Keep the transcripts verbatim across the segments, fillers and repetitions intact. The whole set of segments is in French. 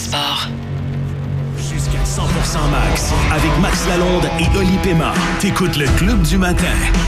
Sport. Jusqu'à cent pour cent max, avec Max Lalonde et Oli Pema. T'écoutes le Club du matin.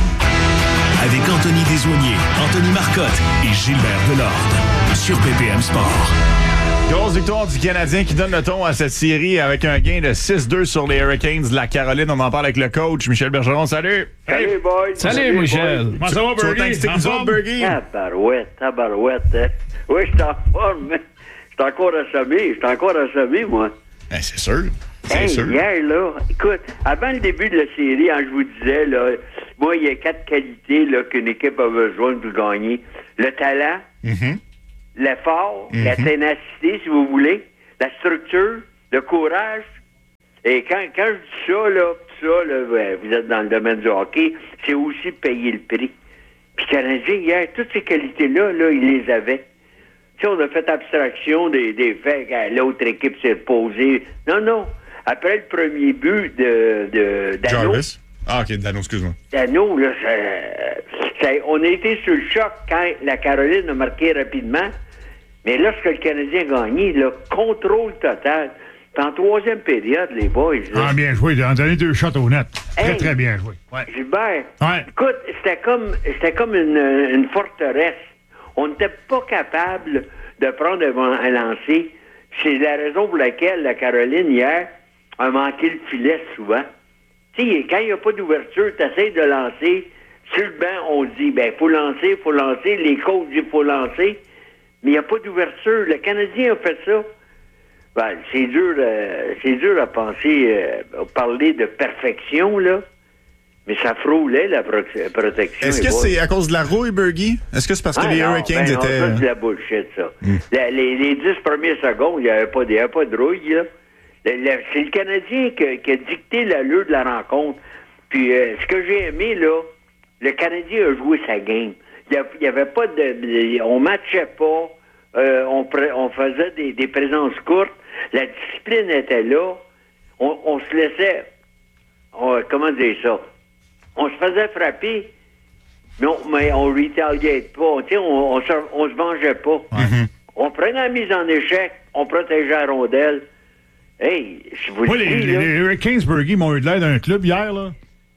Avec Anthony Desaulniers, Anthony Marcotte et Gilbert Delorde. Sur P P M Sport. Grosse victoire du Canadien qui donne le ton à cette série avec un gain de six deux sur les Hurricanes de la Caroline. On en parle avec le coach Michel Bergeron. Salut! Salut, boys! Salut, Salut Michel! Comment ça va, Bergie? En forme, Bergie? Tabarouette, tabarouette. Hein? Oui, je suis en forme, mais je suis encore assommé. Je suis encore assommé, moi. Ben, c'est sûr. C'est hey, sûr. Hier, là, écoute, avant le début de la série, hein, je vous disais, là, moi, il y a quatre qualités là, qu'une équipe a besoin de gagner. Le talent, Mm-hmm. l'effort, Mm-hmm. la ténacité, si vous voulez, la structure, le courage. Et quand, quand je dis ça, là, tout ça, là, ouais, vous êtes dans le domaine du hockey, c'est aussi payer le prix. Puis le Canadien, hier, toutes ces qualités-là, là, il les avait. Tu sais, on a fait abstraction des, des faits que l'autre équipe s'est reposée. Non, non. Après le premier but de, de Dano, Jarvis? Ah, OK, Dano, excuse-moi. Dano, là, ça, ça, on a été sur le choc quand la Caroline a marqué rapidement. Mais lorsque le Canadien a gagné, le contrôle total. Puis en troisième période, les boys. Là, Ah, bien joué. En donné deux shots au net. Très, Hey! très bien joué. Ouais. Gilbert, Ouais. écoute, c'était comme c'était comme une, une forteresse. On n'était pas capable de prendre un, un lancer. C'est la raison pour laquelle la Caroline, hier, a manqué le filet souvent. Tu sais, quand il n'y a pas d'ouverture, tu essaies de lancer. Sur le banc, on dit, ben, faut lancer, faut lancer. Les coachs disent, faut lancer. Mais il n'y a pas d'ouverture. Le Canadien a fait ça. Ben, c'est dur, euh, c'est dur à penser, euh, à parler de perfection, là. Mais ça frôlait la pro- protection. Est-ce les que boys. c'est à cause de la rouille, Bergie? Est-ce que c'est parce que Ah les non, Hurricanes ben non, étaient... ça, c'est de la bullshit, ça. La- les, les dix premières secondes, il n'y avait, pas de- il y avait pas de rouille, là. Le- le- c'est le Canadien qui, qui a dicté l'allure de la rencontre. Puis, euh, ce que j'ai aimé, là, le Canadien a joué sa game. Il n'y avait pas de... de- on matchait pas. Euh, on, pre- on faisait des, des présences courtes. La discipline était là. On, on se laissait... on- comment dire ça? On se faisait frapper, mais on, mais on retaliate pas. Tu sais, on, on, se, on se vengeait pas. Mhm. On prenait la mise en échec, on protégeait la rondelle. Hey, je vous Moi, le les, dis, les, là. les Hurricanes, Bergie, m'ont eu de l'air d'un club hier, là.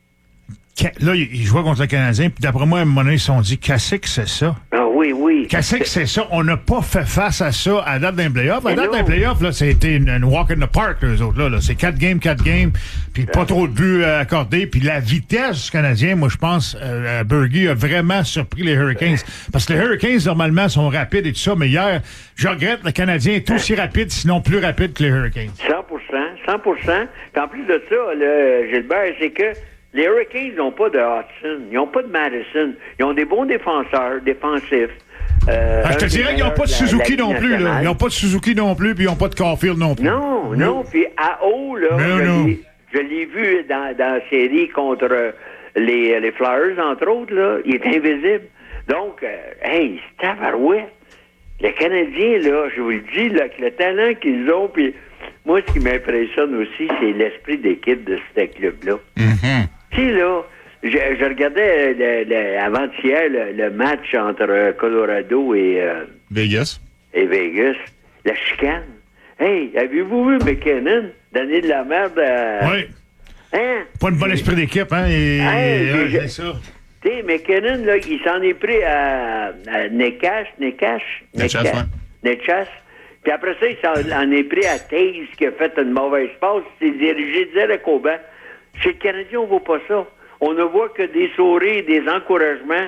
Ca- Là, ils ils jouaient contre le Canadien, puis d'après moi, à un moment donné, ils se sont dit, qu'est-ce que c'est ça? Ah oui, oui. Qu'est-ce que c'est ça? On n'a pas fait face à ça à date d'un playoff. À Mais date d'un non. playoff, là, c'était une, une walk in the park, là, eux autres, là. là. C'est quatre games, quatre games, puis pas trop de buts euh, accordés. Puis la vitesse du Canadien, moi, je pense, euh, Bergie a vraiment surpris les Hurricanes. Parce que les Hurricanes, normalement, sont rapides et tout ça, mais hier, je regrette, le Canadien est aussi rapide, sinon plus rapide que les Hurricanes. cent pour cent, cent pour cent. Puis en plus de ça, là, Gilbert, c'est que les Hurricanes n'ont pas de Hudson, ils n'ont pas de Madison. Ils ont des bons défenseurs, défensifs. Euh, Ah, je te un des dirais qu'ils n'ont meilleurs pas de la- Suzuki la non Ligue plus, là. nationale. Ils n'ont pas de Suzuki non plus, puis ils n'ont pas de Caulfield non plus. Non, non. Puis à haut, là, Non, je non. l'ai- je l'ai vu dans, dans la série contre euh, les, les Flyers, entre autres, là. Il est invisible. Donc, euh, hey, c'est tabarouette. Les Canadiens, là, je vous le dis, là, avec le talent qu'ils ont, puis moi, ce qui m'impressionne aussi, c'est l'esprit d'équipe de ce club-là. Mhm. Tu sais, là, je, je regardais le, le- avant-hier le, le match entre euh, Colorado et, euh, Vegas? et Vegas. La chicane. Hey, avez-vous vu McKinnon donner de la merde à... Oui. Hein? Pas de bon esprit d'équipe, hein. Et, Hey, ouais, j'ai- c'est ça. Tu sais, McKinnon, là, il s'en est pris à, à Nekash, Nekash, Netchas, Nekash, ouais. Netchas. Puis après ça, il s'en en est pris à Taze, qui a fait une mauvaise passe. Il s'est dirigé direct au banc. Chez le Canadien, on voit pas ça. On ne voit que des sourires, des encouragements.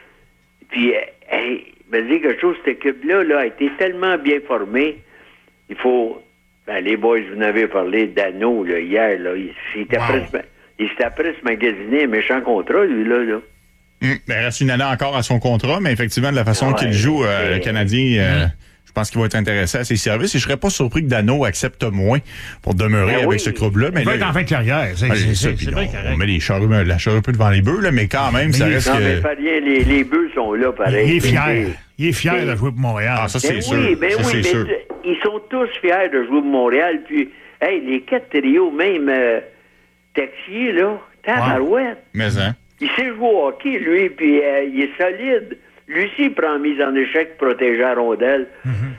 Puis, euh, hey, me dire quelque chose, cette équipe-là là, a été tellement bien formée. Il faut... Ben, les boys, vous en avez parlé, Dano, là, hier, là, il s'était Wow. presque... Il s'était presque magasiné un méchant contrat, lui, là, là. Hum, ben, il reste une année encore à son contrat, mais effectivement, de la façon Ouais, qu'il joue, euh, c'est- le Canadien, euh, je pense qu'il va être intéressé à ses services. Et je serais pas surpris que Dano accepte moins pour demeurer Ben avec oui. ce groupe-là. Mais Il va là, être en fin de carrière. C'est, ouais, c'est, ça, c'est, puis c'est on, bien on correct. met les charrues, la charrue un peu devant les bœufs, là, mais quand même, ça Mais reste Non, mais que... pas rien, les, les bœufs sont là, pareil. Il est C'est- fier. Il est fier c'est- de jouer pour Montréal. Ah, ça, c'est Ben sûr. oui, ben Ça, oui, c'est mais sûr. t- ils sont tous fiers de jouer pour Montréal. Puis, hey, les quatre trios, même euh, Texier, là, tabarouette. Mais, hein? Il sait jouer au hockey, lui, puis euh, il est solide. Lui aussi, il prend mise en échec, protéger la rondelle.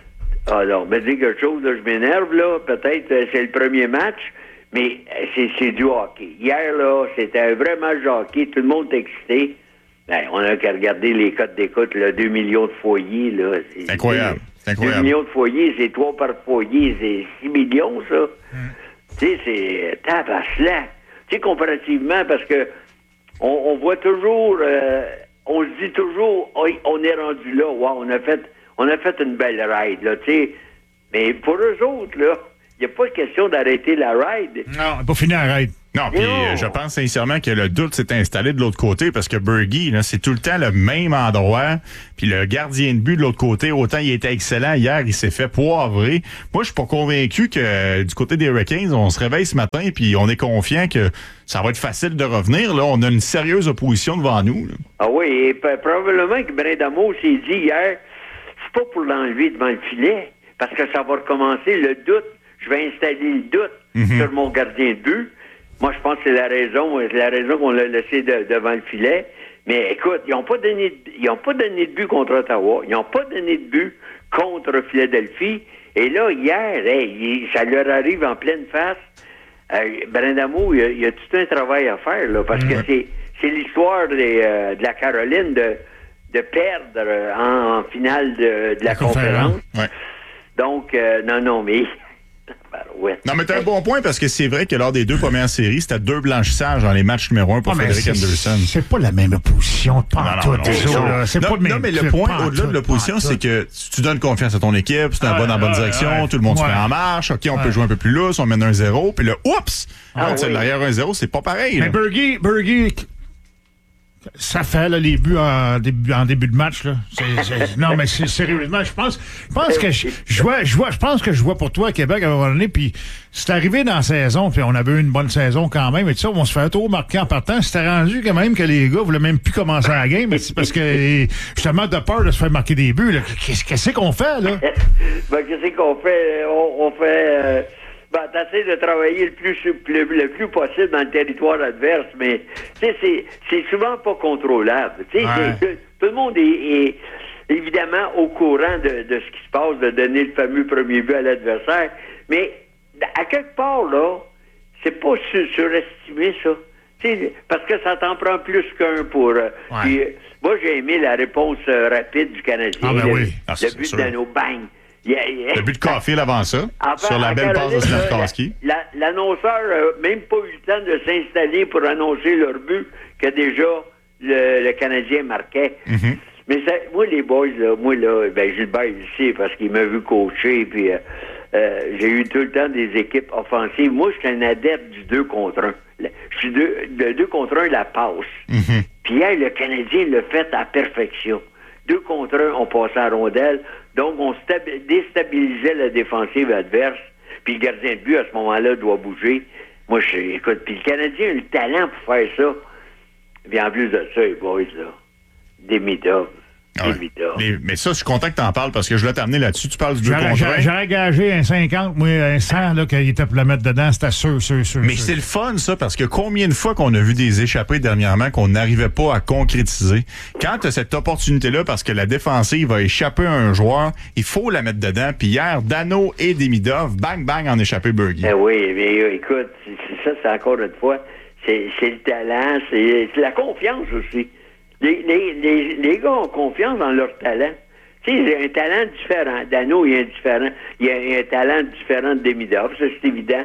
Ah non, mais dis quelque chose, là, je m'énerve, là. Peut-être euh, c'est le premier match, mais euh, c'est, c'est du hockey. Hier, là, c'était un vrai match de hockey. Tout le monde est excité. Ben, on a qu'à regarder les codes d'écoute, là, deux millions de foyers, là. C'est incroyable. C'est incroyable. deux millions de foyers, c'est trois par foyer, c'est six millions, ça. Mm. Tu sais, c'est tabaslac. Tu sais, comparativement, parce que on, on voit toujours, euh, on se dit toujours, oh, on est rendu là, wow, on a fait, on a fait une belle ride, là, tu sais. Mais pour eux autres, là, il n'y a pas question d'arrêter la ride. Non, pas fini la ride. Non, puis euh, je pense sincèrement que le doute s'est installé de l'autre côté parce que Bergie, là, c'est tout le temps le même endroit. Puis le gardien de but de l'autre côté, autant il était excellent hier, il s'est fait poivrer. Moi, je suis pas convaincu que euh, du côté des Hurricanes, on se réveille ce matin puis on est confiant que ça va être facile de revenir. Là, on a une sérieuse opposition devant nous. Là. Ah oui, et p- probablement que Brind'Amour s'est dit hier, c'est pas pour l'enlever devant le filet, parce que ça va recommencer le doute. Je vais installer le doute mm-hmm. sur mon gardien de but. Moi, je pense que c'est la raison, c'est la raison qu'on l'a laissé de, devant le filet. Mais écoute, ils n'ont pas donné, de, ils ont pas donné de but contre Ottawa. Ils n'ont pas donné de but contre Philadelphie. Et là, hier, hey, il, ça leur arrive en pleine face. Euh, Brind'Amour, il, il y a tout un travail à faire, là, parce mmh. que c'est, c'est l'histoire des, euh, de la Caroline de, de perdre en, en finale de, de la, la conférence. conférence. Ouais. Donc, euh, non, non, mais... Ouais. Non, mais t'as un bon point parce que c'est vrai que lors des deux premières séries, c'était deux blanchissages dans les matchs numéro un pour ah, Frédéric Anderson. C'est pas la même opposition. Pas non, non, non, non, non. C'est non, pas non mais le point, au-delà de l'opposition, c'est que tu donnes confiance à ton équipe, c'est ah, dans la bonne ah, direction, ah, tout le monde ouais. se met en marche, OK, on ouais. peut jouer un peu plus lousse, on mène un zéro, puis là, oups! Ah, on tire oui. derrière un zéro, c'est pas pareil. Mais Bergie, Bergie, ça fait là, les buts en début, en début de match là. C'est, c'est, non mais c'est, sérieusement, je pense, je pense que je, je vois, je vois, je pense que je vois pour toi à Québec à un moment donné. Puis c'est arrivé dans la saison, puis on avait eu une bonne saison quand même. Et tout ça, on se fait trop marquer en partant. C'était rendu quand même que les gars voulaient même plus commencer la game, mais c'est parce que justement de peur de se faire marquer des buts. Là. Qu'est-ce, qu'est-ce qu'on fait là? Ben qu'est-ce qu'on fait? On, on fait. Euh... Ben, t'essaies de travailler le plus, le, le plus possible dans le territoire adverse, mais c'est, c'est souvent pas contrôlable. Ouais. C'est, tout le monde est, est évidemment au courant de, de ce qui se passe, de donner le fameux premier but à l'adversaire, mais à quelque part, là, c'est pas sur, surestimé, ça. T'sais, parce que ça t'en prend plus qu'un pour... Euh, ouais. Puis, moi, j'ai aimé la réponse euh, rapide du Canadien. Ah, ben le, oui. Ah, le but d'Anneau, bang! Yeah, yeah. Le but de Caulfield avant ça, enfin, sur la belle passe de Slafkowski. La, la, l'annonceur n'a même pas eu le temps de s'installer pour annoncer leur but que déjà le, le Canadien marquait. Mm-hmm. Mais ça, moi, les boys, là, moi, là, ben, Gilbert, il sait parce qu'il m'a vu coacher, puis euh, euh, j'ai eu tout le temps des équipes offensives. Moi, je suis un adepte du deux contre un. Je suis deux, de deux contre un, la passe. Mm-hmm. Puis hier, le Canadien l'a fait à perfection. Deux contre un, on passait à la rondelle. Donc, on stabi- déstabilisait la défensive adverse. Puis le gardien de but, à ce moment-là, doit bouger. Moi, je écoute, puis le Canadien a le talent pour faire ça. Puis en plus de ça, les boys, là, des Demidov. Ah ouais. Les, mais ça, je suis content que tu en parles parce que je voulais t'amener là-dessus. Tu parles du deux contre un. J'aurais gagé un cinquante, moi, un cent, là, qu'il était pour le mettre dedans. C'était sûr, sûr, sûr. Mais sûr. c'est le fun, ça, parce que combien de fois qu'on a vu des échappées dernièrement qu'on n'arrivait pas à concrétiser? Quand tu as cette opportunité-là, parce que la défensive va échapper à un joueur, il faut la mettre dedans. Puis hier, Dano et Demidov, bang, bang, en échappé Bergie. Ben oui, mais euh, écoute, c'est, ça, c'est encore une fois, c'est, c'est le talent, c'est, c'est la confiance aussi. Les, les, les, les gars ont confiance dans leur talent. Tu sais, il y a un talent différent. Dano, il y a un différent. Il y a, il y a un talent différent de Demidov, ça, c'est évident.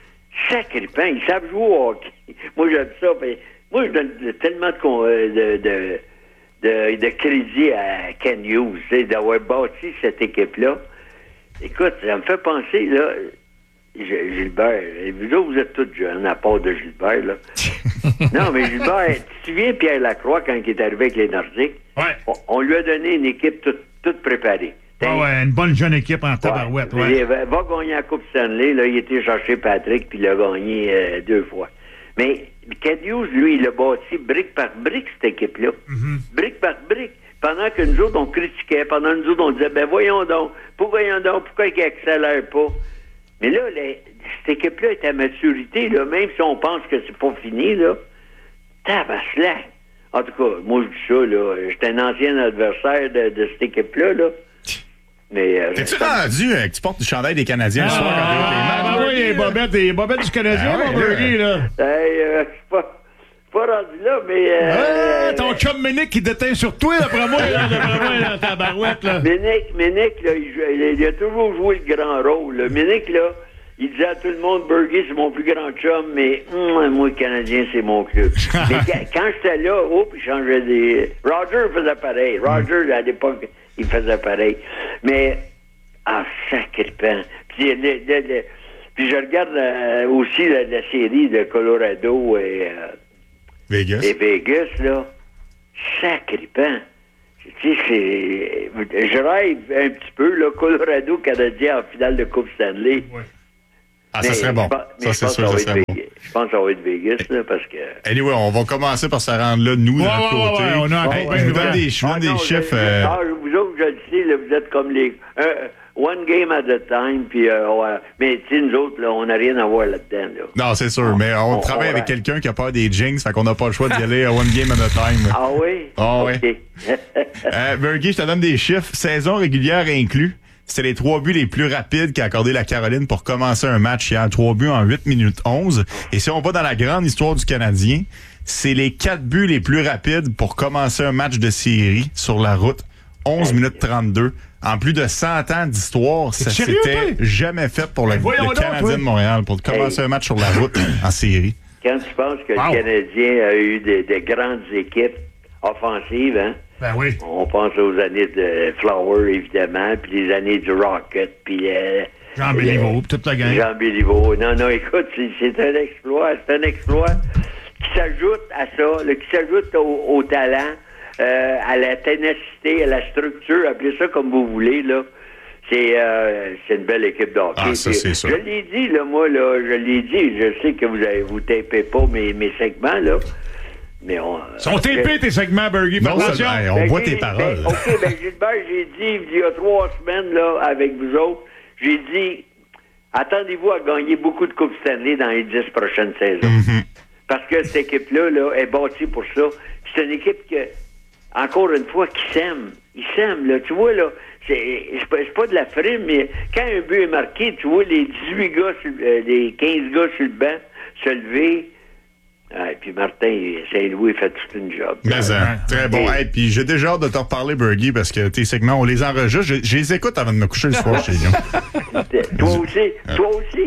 Sacré pain, ils savent jouer au hockey. Moi, j'aime ça. Ben, moi, je donne tellement de, de, de, de, de crédit à Ken Hughes, tu sais, d'avoir bâti cette équipe-là. Écoute, ça me fait penser, là, Gilbert, vous autres, vous êtes tous jeunes, à part de Gilbert, là. Non, mais Gilbert, tu te souviens Pierre Lacroix, quand il est arrivé avec les Nordiques? Ouais. On, on lui a donné une équipe toute, toute préparée. Ah ouais, une bonne jeune équipe en tabarouette, ouais. ouais. Va, va gagner la Coupe Stanley, là, il était chercher Patrick, puis il l'a gagné euh, deux fois. Mais Ken Hughes, lui, il a bâti brique par brique, cette équipe-là. Mm-hmm. Brique par brique. Pendant que nous autres, on critiquait, pendant que nous autres, on disait, ben voyons donc, pourquoi, voyons donc, pourquoi il accélère pas? Mais là, les, cette équipe-là est à maturité, là, même si on pense que c'est pas fini, là. Tabaslac. En tout cas, moi, je dis ça, là. J'étais un ancien adversaire de, de cette équipe-là, là. Mais, euh, T'es-tu rendu euh, que tu portes du chandail des Canadiens le Ah, soir quand t'es avec les ah, matchs? ben oui, les bobettes, les bobettes du Canadien, Ah ouais, mon Burgie, là. Hey, euh, je suis pas, pas rendu là, mais... Euh, Ah, ton chum Ménic qui déteint sur toi, d'après moi, là, d'après moi, là, ta barouette, là. Ménic, Ménic, là, il, joue- il- il a toujours joué le grand rôle. Là. Ménic, là, il disait à tout le monde, Burgie, c'est mon plus grand chum, mais hum, moi, le Canadien, c'est mon club. Mais quand, quand j'étais là, oh, puis il changeait des... Roger faisait pareil. Roger, à l'époque, il faisait pareil. Mais, ah, sacripant. Puis, le, le, le, puis je regarde euh, aussi la, la série de Colorado et, euh, Vegas. et Vegas, là. Sacripant. Tu sais, c'est... Je rêve un petit peu, là, Colorado, Canadien en finale de Coupe Stanley. Ouais. Ah, ça Mais serait bon. je pense- mais Ça, je c'est pense sûr, que ça va serait être bon. Vegas. Je pense que ça va être Vegas, là, parce que... Anyway, on va commencer par se rendre là, nous, de Ouais, notre ouais, côté. ouais, on a encore Hey, bien je vous du donne temps. des, je vous donne Ah des non, chiffres. je- euh, ah, vous autres, je le sais, là, vous êtes comme les... un- one game at a time, puis... Euh, ouais. Mais, tu sais, nous autres, là, on n'a rien à voir là-dedans, là. Non, c'est sûr, mais on, on- travaille on- avec quelqu'un qui a peur des jinx, fait qu'on n'a pas le choix d'y aller à one game at a time. Ah oui? Ah OK. oui. Euh, Burgie, je te donne des chiffres. Saison régulière inclus. C'était les trois buts les plus rapides qu'a accordé la Caroline pour commencer un match hier. Trois buts en huit minutes onze. Et si on va dans la grande histoire du Canadien, c'est les quatre buts les plus rapides pour commencer un match de série sur la route. onze minutes trente-deux. En plus de cent ans d'histoire, ça sérieux, s'était toi? jamais fait pour le, Ben voyons le donc, Canadien toi. de Montréal pour commencer Hey. un match sur la route en série. Quand tu penses que Wow. le Canadien a eu des, des grandes équipes offensives, hein? Ben oui. On pense aux années de Flower, évidemment, puis les années du Rocket, puis... Euh, Jean Béliveau, puis toute la gang. Jean Béliveau. Non, non, écoute, c'est, c'est un exploit. C'est un exploit qui s'ajoute à ça, là, qui s'ajoute au, au talent, euh, à la ténacité, à la structure, appelez ça comme vous voulez, là. C'est, euh, c'est une belle équipe de hockey. Ah, ça, Puis, c'est sûr. Je l'ai dit, là, moi, là, je l'ai dit. Je sais que vous avez, vous tapez pas mes, mes segments, là. Mais on... Ils sont épais, tes segments, Burgie. Fais Non, attention. ça- hey, on Ben, voit j'ai- tes paroles. ben, OK, ben Gilbert, j'ai dit il y a trois semaines, là, avec vous autres, j'ai dit attendez-vous à gagner beaucoup de Coupes Stanley dans les dix prochaines saisons. Mm-hmm. Parce que cette équipe-là là, est bâtie pour ça. C'est une équipe que, encore une fois, qui s'aime. Ils s'aiment, là. Tu vois, là, c'est, c'est, pas, c'est pas de la frime, mais quand un but est marqué, tu vois les dix-huit gars, sur, euh, les quinze gars sur le banc se lever. Ah, et puis Martin Saint-Louis fait toute une job. Mais hein, très bon. Et- Hey, puis j'ai déjà hâte de te reparler, Burgie, parce que tes segments, on les enregistre. Je, je les écoute avant de me coucher le soir chez nous. Toi aussi, toi aussi.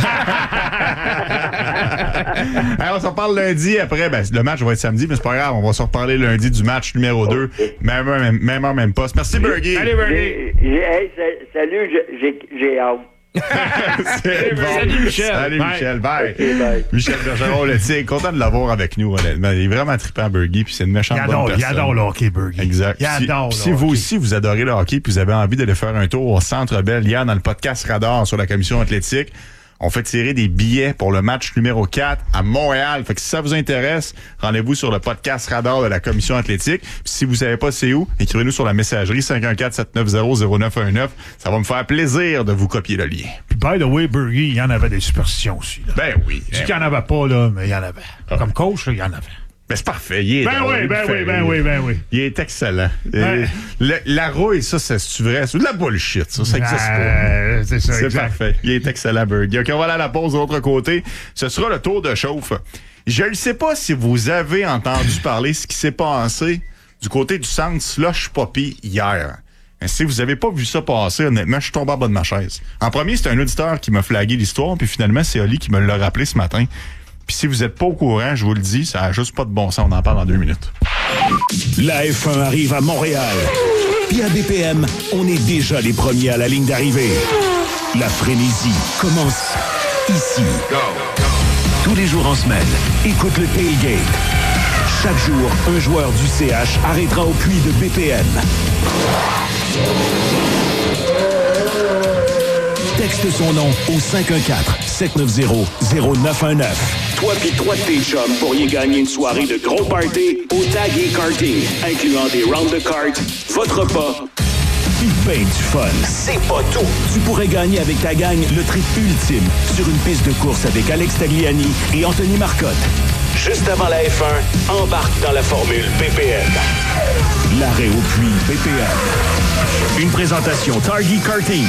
Hey, on s'en parle lundi après. Ben, le match va être samedi, mais c'est pas grave. On va s'en reparler lundi du match numéro deux. Même heure, même, même heure, même poste. Merci, Burgie. Allez, Burgie. J'ai- j'ai- hey, sa- salut, j'ai- j'ai j'ai hâte. C'est bon. Salut, Michel. Salut, Bye. Michel. Bye. Ok, bye. Michel Bergeron, le tigre, content de l'avoir avec nous, honnêtement. Il est vraiment trippant, Burgie, puis c'est une méchante Il bonne adore, il personne. adore le hockey, Burgie. Exact. Il Si- adore Si le vous hockey. aussi, vous adorez le hockey puis vous avez envie d'aller faire un tour au Centre Bell hier dans le podcast Radar sur la commission athlétique, on fait tirer des billets pour le match numéro quatre à Montréal. Fait que si ça vous intéresse, rendez-vous sur le podcast Radar de la commission athlétique. Puis si vous savez pas c'est où, écrivez-nous sur la messagerie cinq un quatre, sept neuf zéro, zéro neuf un neuf. Ça va me faire plaisir de vous copier le lien. Puis, by the way, Burgie, il y en avait des superstitions aussi. Là. Ben oui. Je dis qu'il n'y en avait pas, là, mais il y en avait. Comme coach, là, il y en avait. Ben c'est parfait. Il est Ben drôle, oui, il ben fait oui, ben rire. oui, ben oui. Il est excellent. Ouais. Euh, le- la rouille, ça, c'est c'est vrai. C'est de la bullshit, ça. Ça existe pas. Euh, c'est ça, C'est exact. parfait. Il est excellent, Burgie. OK, on va aller à la pause de l'autre côté. Ce sera le tour de chauffe. Je ne sais pas si vous avez entendu parler ce qui s'est passé du côté du centre Slush Poppy hier. Mais si vous avez pas vu ça passer, honnêtement, je suis tombé en bas de ma chaise. En premier, c'est un auditeur qui m'a flagué l'histoire, puis finalement, c'est Oli qui me l'a rappelé ce matin. Puis si vous êtes pas au courant, je vous le dis, ça a juste pas de bon sens. On en parle dans deux minutes. La F un arrive à Montréal. Puis à B P M, on est déjà les premiers à la ligne d'arrivée. La frénésie commence ici. Tous les jours en semaine, écoute le tailgate. Chaque jour, un joueur du C H arrêtera au puits de B P M. Texte son nom au cinq un quatre, sept neuf zéro, zéro neuf un neuf. Toi pis trois de tes chums pourriez gagner une soirée de gros party au Tag et Karting, incluant des rounds de cartes, votre repas, pis ben du fun. C'est pas tout! Tu pourrais gagner avec ta gang le trip ultime sur une piste de course avec Alex Tagliani et Anthony Marcotte. Juste avant la F un, embarque dans la formule B P M. l'arrêt au puits B P M. Une présentation Target Karting.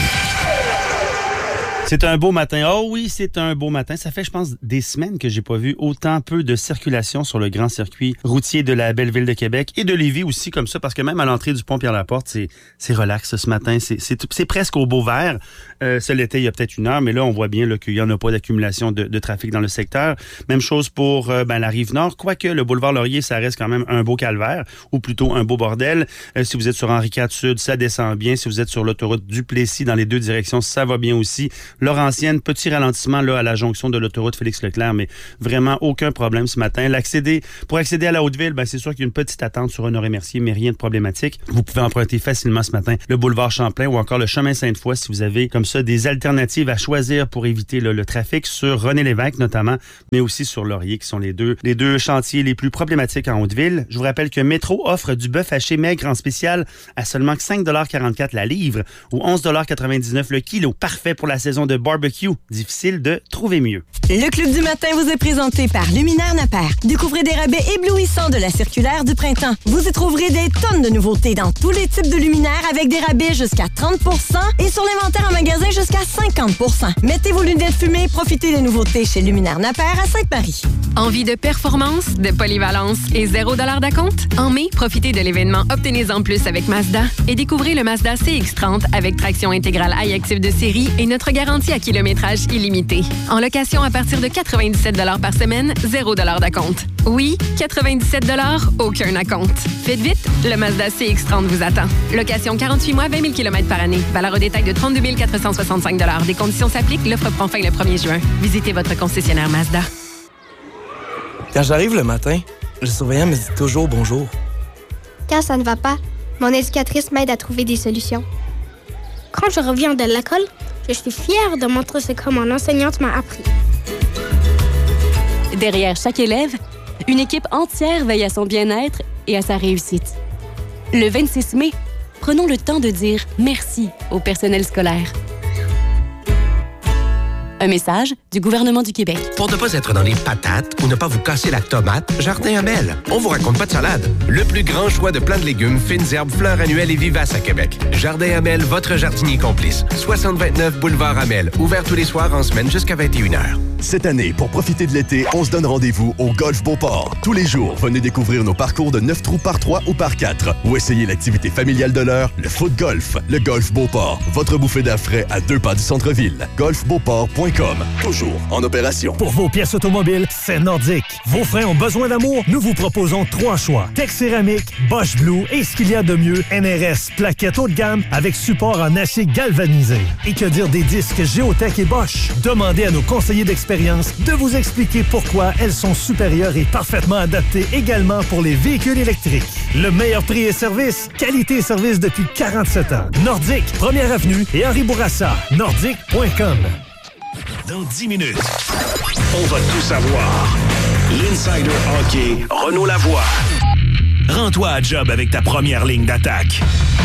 C'est un beau matin. Oh oui, c'est un beau matin. Ça fait, je pense, des semaines que j'ai pas vu autant peu de circulation sur le grand circuit routier de la belle ville de Québec et de Lévis aussi comme ça, parce que même à l'entrée du pont Pierre-Laporte, c'est, c'est relax ce matin. C'est, c'est, c'est presque au beau vert. Euh, ça l'était il y a peut-être une heure, mais là, on voit bien là, qu'il n'y en a pas d'accumulation de, de trafic dans le secteur. Même chose pour euh, ben, la Rive-Nord, quoique le boulevard Laurier, ça reste quand même un beau calvaire, ou plutôt un beau bordel. Euh, si vous êtes sur Henri quatre Sud, ça descend bien. Si vous êtes sur l'autoroute Duplessis, dans les deux directions, ça va bien aussi. Laurentienne, petit ralentissement là à la jonction de l'autoroute Félix-Leclerc, mais vraiment aucun problème ce matin. L'accéder, pour accéder à la Haute-Ville, ben, c'est sûr qu'il y a une petite attente sur Honoré-Mercier, mais rien de problématique. Vous pouvez emprunter facilement ce matin le boulevard Champlain ou encore le chemin Sainte-Foy si vous avez comme ça des alternatives à choisir pour éviter là, le trafic sur René-Lévesque notamment, mais aussi sur Laurier qui sont les deux, les deux chantiers les plus problématiques en Haute-Ville. Je vous rappelle que Métro offre du bœuf haché maigre en spécial à seulement cinq dollars quarante-quatre la livre ou onze dollars quatre-vingt-dix-neuf le kilo. Parfait pour la saison de barbecue. Difficile de trouver mieux. Le Club du matin vous est présenté par Luminaire Napper. Découvrez des rabais éblouissants de la circulaire du printemps. Vous y trouverez des tonnes de nouveautés dans tous les types de luminaires avec des rabais jusqu'à trente pour cent et sur l'inventaire en magasin jusqu'à cinquante pour cent. Mettez vos lunettes fumées, profitez des nouveautés chez Luminaire Napper à Sainte-Marie. Envie de performance, de polyvalence et zéro dollar d'acompte? En mai, profitez de l'événement Obtenez-en plus avec Mazda et découvrez le Mazda C X trente avec traction intégrale iActive de série et notre garantie à kilométrage illimité. En location à partir de quatre-vingt-dix-sept dollars par semaine, zéro dollar d'acompte. Oui, quatre-vingt-dix-sept dollars, aucun acompte. Faites vite, le Mazda C X trente vous attend. Location quarante-huit mois, vingt mille kilomètres par année. Valeur au détail de trente-deux mille quatre cent soixante-cinq dollars. Des conditions s'appliquent. L'offre prend fin le premier juin. Visitez votre concessionnaire Mazda. Quand j'arrive le matin, le surveillant me dit toujours bonjour. Quand ça ne va pas, mon éducatrice m'aide à trouver des solutions. Quand je reviens de l'école, je suis fière de montrer ce que mon enseignante m'a appris. Derrière chaque élève, une équipe entière veille à son bien-être et à sa réussite. Le vingt-six mai, prenons le temps de dire merci au personnel scolaire. Un message du gouvernement du Québec. Pour ne pas être dans les patates ou ne pas vous casser la tomate, Jardin Amel. On vous raconte pas de salade. Le plus grand choix de plants de légumes, fines herbes, fleurs annuelles et vivaces à Québec. Jardin Amel, votre jardinier complice. soixante vingt-neuf boulevard Amel. Ouvert tous les soirs en semaine jusqu'à vingt et une heures. Cette année, pour profiter de l'été, on se donne rendez-vous au Golf Beauport. Tous les jours, venez découvrir nos parcours de neuf trous par trois ou par quatre. Ou essayez l'activité familiale de l'heure, le foot golf. Le Golf Beauport, votre bouffée d'air frais à deux pas du centre-ville. golf beauport point com. Toujours en opération. Pour vos pièces automobiles, c'est Nordic. Vos freins ont besoin d'amour? Nous vous proposons trois choix. Tex Céramique, Bosch Blue et ce qu'il y a de mieux, N R S, plaquettes haut de gamme avec support en acier galvanisé. Et que dire des disques Géotech et Bosch? Demandez à nos conseillers d'expérience de vous expliquer pourquoi elles sont supérieures et parfaitement adaptées également pour les véhicules électriques. Le meilleur prix et service, qualité et service depuis quarante-sept ans. Nordic, première avenue et Henri Bourassa. nordic point com. Dans dix minutes, on va tout savoir. L'Insider Hockey, Renaud Lavoie. Rends-toi à job avec ta première ligne d'attaque.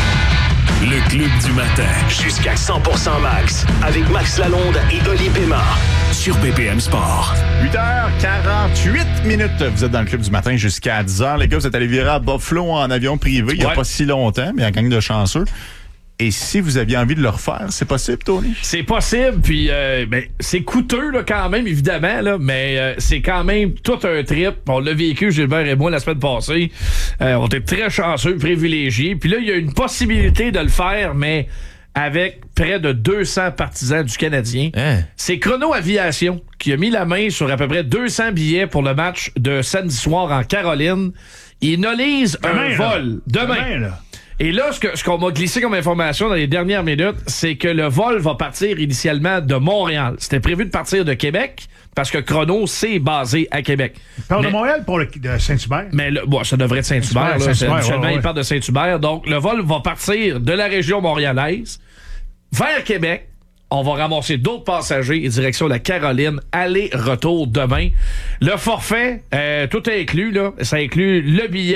Le Club du matin, jusqu'à cent pour cent max, avec Max Lalonde et Oli Pema, sur B P M Sport. huit heures quarante-huit minutes. Vous êtes dans le Club du matin jusqu'à dix heures. Les gars, vous êtes allés virer à Buffalo en avion privé il n'y a ouais. pas si longtemps, mais en gang de chanceux. Et si vous aviez envie de le refaire, c'est possible, Tony? C'est possible, puis euh, ben, c'est coûteux là, quand même, évidemment, là, mais euh, c'est quand même tout un trip. On l'a vécu, Gilbert et moi, la semaine passée. Euh, on était très chanceux, privilégiés. Puis là, il y a une possibilité de le faire, mais avec près de deux cents partisans du Canadien. Hein? C'est Chrono Aviation qui a mis la main sur à peu près deux cents billets pour le match de samedi soir en Caroline. Ils nolisent un là. vol demain. demain là. Et là, ce, que, ce qu'on m'a glissé comme information dans les dernières minutes, c'est que le vol va partir initialement de Montréal. C'était prévu de partir de Québec, parce que Chrono, c'est basé à Québec. Il parle mais, de Montréal pour le, de Saint-Hubert? Mais le, bon, ça devrait être Saint-Hubert. Saint-Hubert, là, Saint-Hubert ouais, ouais. Il parle de Saint-Hubert. Donc, le vol va partir de la région montréalaise vers Québec. On va ramasser d'autres passagers et direction la Caroline, aller-retour demain. Le forfait, euh, tout est inclus, là. Ça inclut le billet,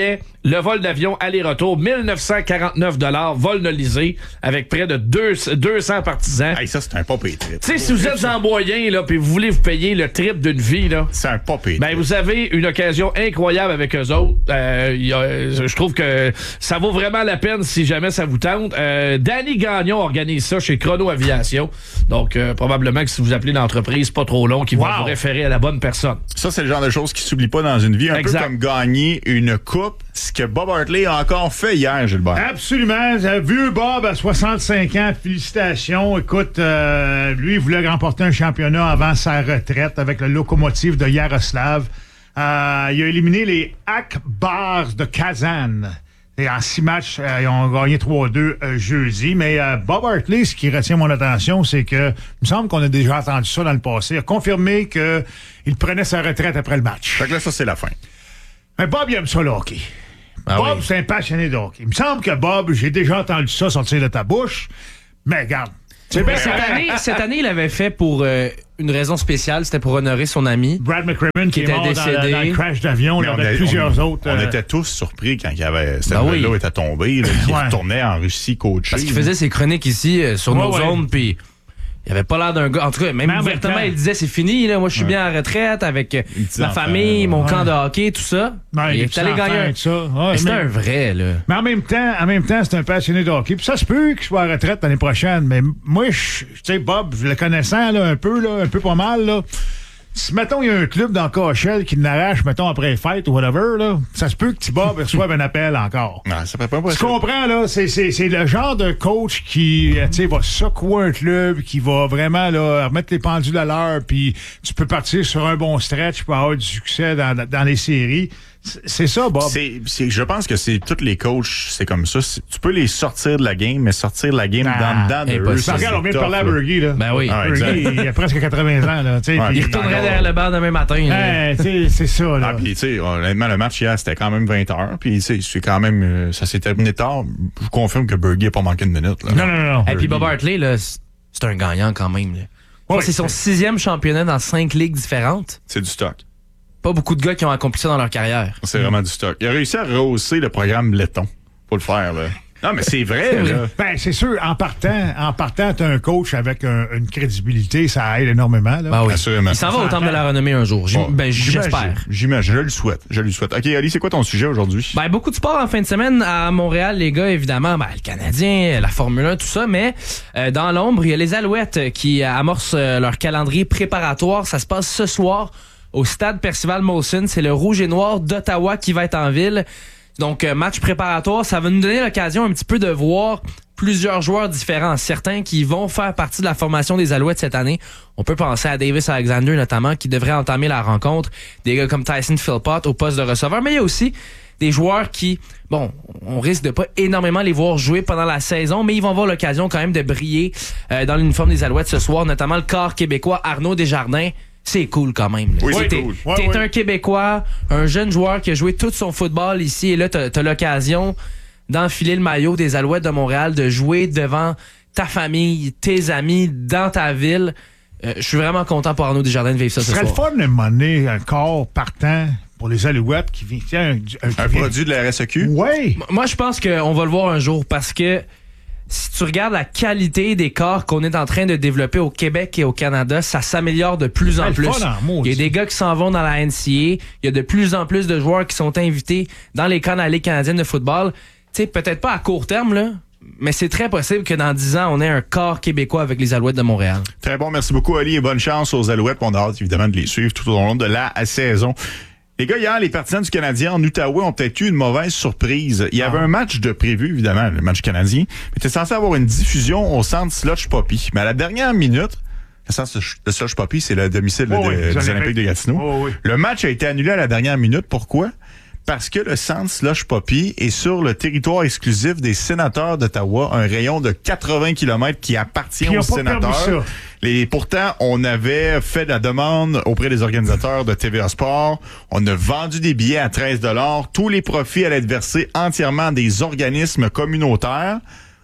le vol d'avion aller-retour, mille neuf cent quarante-neuf dollars, vol nolisé, avec près de deux, deux cents partisans. Hey, ça, c'est un pas payé trip. Tu sais, si vous êtes zamboyen, là, puis vous voulez vous payer le trip d'une vie, là. C'est un pas payé ben, vous avez une occasion incroyable avec eux autres. Euh, y a, je trouve que ça vaut vraiment la peine si jamais ça vous tente. Euh, Danny Gagnon organise ça chez Chrono Aviation. Donc, euh, probablement que si vous appelez l'entreprise pas trop long, qu'ils wow. vont vous référer à la bonne personne. Ça, c'est le genre de choses qui s'oublie pas dans une vie. Un exact. peu comme gagner une coupe, ce que Bob Hartley a encore fait hier, Gilbert. Absolument. Vieux Bob à soixante-cinq ans, félicitations. Écoute, euh, lui, il voulait remporter un championnat avant sa retraite avec le locomotive de Yaroslav. Euh, il a éliminé les Akbars de Kazan. Et en six matchs, euh, ils ont gagné trois deux euh, jeudi. Mais euh, Bob Hartley, ce qui retient mon attention, c'est que il me semble qu'on a déjà entendu ça dans le passé. Il a confirmé qu'il prenait sa retraite après le match. Fait que là, ça, c'est la fin. Mais Bob, il aime ça, le hockey. Ah Bob, oui. c'est un passionné de hockey. Il me semble que Bob, j'ai déjà entendu ça sortir de ta bouche. Mais regarde. C'est bien, cette, année, cette année, il l'avait fait pour euh, une raison spéciale. C'était pour honorer son ami. Brad McCrimmon, qui, qui était est mort décédé. Dans, dans le crash d'avion, là, avec a, plusieurs on, autres. On euh... était tous surpris quand il y avait, cette ben nouvelle-là oui. était tombée, là, qu'il ouais. retournait en Russie coaché. Parce qu'il faisait ses chroniques ici, euh, sur ouais, nos ouais. ondes, puis... Il avait pas l'air d'un gars. En tout cas, même mais ouvertement, il disait c'est fini, là. Moi, je suis ouais. bien en retraite avec ma famille, ouais. mon camp de hockey, tout ça. Ouais, il est allé gagner un. Ça. Ouais, c'était un vrai, là. Mais en même temps, en même temps, c'est un passionné de hockey. Puis ça se peut qu'il soit en retraite l'année prochaine. Mais moi, tu sais, Bob, je le connaissant, là, un peu, là, un peu pas mal, là. Si, mettons, il y a un club dans Coachelle qui l'arrache, mettons, après les fêtes ou whatever, là, ça se peut que Bob reçoive un appel encore. Non, ça peut pas Tu comprends, là? C'est, c'est, c'est le genre de coach qui, tu sais, va secouer un club, qui va vraiment, là, remettre les pendules à l'heure, puis tu peux partir sur un bon stretch pour avoir du succès dans, dans les séries. C'est ça, Bob. C'est, c'est, je pense que c'est tous les coachs, c'est comme ça. C'est, tu peux les sortir de la game, mais sortir de la game ah, dans dedans de eux. Ça, regarde, on vient de parler à Bergie, là. Ben oui. Ah, Bergie, il a presque quatre-vingts ans, là. Ouais, il retournerait derrière le bar demain matin. Hey, c'est ça, là. Ah, puis, tu sais, honnêtement, le match hier, c'était quand même vingt heures. Puis, tu sais, c'est quand même, ça s'est terminé tard. Je vous confirme que Bergie n'a pas manqué une minute, là. Non, non, non. Et puis, Bob Hartley, là, c'est un gagnant quand même, là. Ouais, c'est son sixième championnat dans cinq ligues différentes. C'est du stock. Pas beaucoup de gars qui ont accompli ça dans leur carrière. C'est vraiment du stock. Il a réussi à rehausser le programme Letton pour le faire, là. Non, mais c'est vrai, c'est vrai. Là. Ben, c'est sûr, en partant, en partant, t'as un coach avec un, une crédibilité, ça aide énormément, là. Ben oui. Assurément. Il s'en va au temple de la renommée un jour. J'im... Bon, ben, j'espère. J'imagine. Je le souhaite. Je le souhaite. OK, Ali, c'est quoi ton sujet aujourd'hui? Ben, beaucoup de sport en fin de semaine à Montréal, les gars, évidemment. Ben, le Canadien, la Formule un, tout ça. Mais, euh, dans l'ombre, il y a les Alouettes qui amorcent euh, leur calendrier préparatoire. Ça se passe ce soir au stade Percival Molson. C'est le Rouge et Noir d'Ottawa qui va être en ville. Donc, euh, match préparatoire, ça va nous donner l'occasion un petit peu de voir plusieurs joueurs différents. Certains qui vont faire partie de la formation des Alouettes cette année. On peut penser à Davis Alexander notamment, qui devrait entamer la rencontre. Des gars comme Tyson Philpott au poste de receveur. Mais il y a aussi des joueurs qui, bon, on risque de pas énormément les voir jouer pendant la saison, mais ils vont avoir l'occasion quand même de briller euh, dans l'uniforme des Alouettes ce soir, notamment le corps québécois Arnaud Desjardins. C'est cool quand même. Là. Oui, c'est t'es, cool. T'es ouais, ouais. un Québécois, un jeune joueur qui a joué tout son football ici, et là, t'as, t'as l'occasion d'enfiler le maillot des Alouettes de Montréal, de jouer devant ta famille, tes amis, dans ta ville. Euh, je suis vraiment content pour Arnaud Desjardins de vivre ça ce soir. Ce serait le fun de mener un corps partant pour les Alouettes qui vient... Tiens, un, un, un produit de la R S E Q? Oui. Moi, je pense qu'on va le voir un jour parce que si tu regardes la qualité des corps qu'on est en train de développer au Québec et au Canada, ça s'améliore de plus en plus. Il y a des gars qui s'en vont dans la N C A A. Il y a de plus en plus de joueurs qui sont invités dans les camps de la Ligue canadienne de football. Tu sais, peut-être pas à court terme, là, mais c'est très possible que dans dix ans, on ait un corps québécois avec les Alouettes de Montréal. Très bon. Merci beaucoup, Ali, et bonne chance aux Alouettes. On a hâte, évidemment, de les suivre tout au long de la saison. Les gars, hier, les partisans du Canadien en Outaouais ont peut-être eu une mauvaise surprise. Il y avait ah. un match de prévu, évidemment, le match canadien, mais était censé avoir une diffusion au centre Slush Poppy. Mais à la dernière minute, le centre de Slush Poppy, c'est le domicile oh, de, oui, des Olympiques de Gatineau. Oh, oui. Le match a été annulé à la dernière minute. Pourquoi? Parce que le centre Slush Poppy est sur le territoire exclusif des sénateurs d'Ottawa, un rayon de quatre-vingts kilomètres qui appartient aux sénateurs. Et pourtant, on avait fait la demande auprès des organisateurs de T V A Sport. On a vendu des billets à treize dollars. Tous les profits allaient être versés entièrement à des organismes communautaires.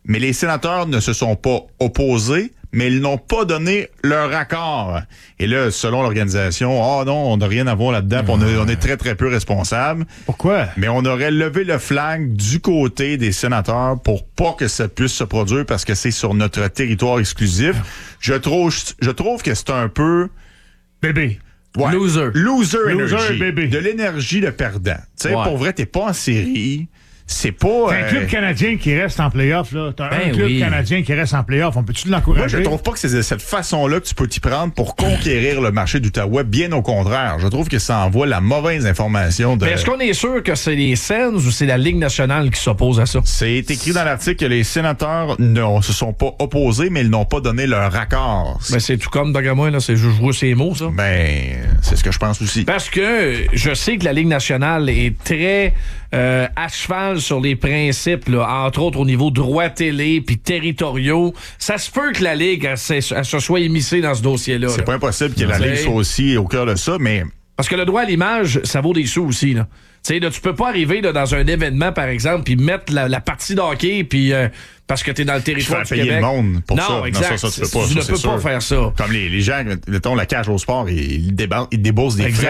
mais les sénateurs ne se sont pas opposés, mais ils n'ont pas donné leur accord. Et là, selon l'organisation, ah oh non, on n'a rien à voir là-dedans, on, est, on est très, très peu responsable. Pourquoi? Mais on aurait levé le flag du côté des sénateurs pour pas que ça puisse se produire parce que c'est sur notre territoire exclusif. Je trouve, je trouve que c'est un peu... Bébé. Ouais. Loser. Loser, Loser energy. bébé. De l'énergie de perdant. Tu sais, Ouais. pour vrai, t'es pas en série. C'est pas... T'as un euh, club canadien qui reste en play-off, là. T'as Ben un club oui. canadien qui reste en play-off. On peut-tu Moi, l'encourager? je trouve pas que c'est de cette façon-là que tu peux t'y prendre pour conquérir le marché d'Ottawa. Bien au contraire. Je trouve que ça envoie la mauvaise information de... Mais est-ce qu'on est sûr que c'est les Sens ou c'est la Ligue nationale qui s'oppose à ça? C'est écrit dans l'article que les sénateurs ne se sont pas opposés, mais ils n'ont pas donné leur accord. Ben, c'est tout comme, d'après moi, là, c'est juste jouer ces mots, ça. Ben, c'est ce que je pense aussi. Parce que je sais que la Ligue nationale est très euh, à cheval sur les principes, là, entre autres au niveau droit télé puis territoriaux. Ça se peut que la Ligue elle, elle, elle se soit émissée dans ce dossier-là. C'est là. pas impossible que la T'sais. Ligue soit aussi au cœur de ça, mais... Parce que le droit à l'image, ça vaut des sous aussi, là. Tu sais, là, tu peux pas arriver là, dans un événement, par exemple, puis mettre la, la partie d'hockey, puis euh, parce que t'es dans le territoire Tu du vas payer Québec. le monde pour non, ça. Exact. Non, ça, ça, tu peux pas. Tu ça, ne c'est peux sûr. pas faire ça. Comme les, les gens, mettons, la cage au sport, ils, ils, déba- ils déboursent des Exact. frais